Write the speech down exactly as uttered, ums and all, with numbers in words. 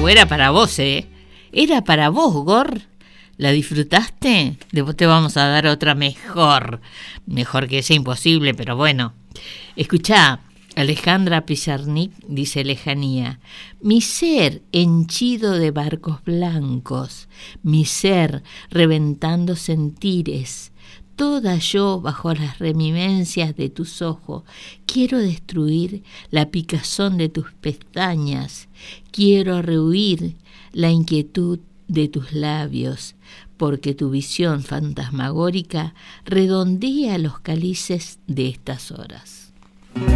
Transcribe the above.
Uh, era para vos, ¿eh? Era para vos, Gor. ¿La disfrutaste? Después te vamos a dar otra mejor. Mejor que esa, imposible, pero bueno. Escuchá, Alejandra Pizarnik dice Lejanía. Mi ser henchido de barcos blancos, mi ser reventando sentires, toda yo bajo las reminiscencias de tus ojos. Quiero destruir la picazón de tus pestañas, quiero rehuir la inquietud de tus labios, porque tu visión fantasmagórica redondea los cálices de estas horas.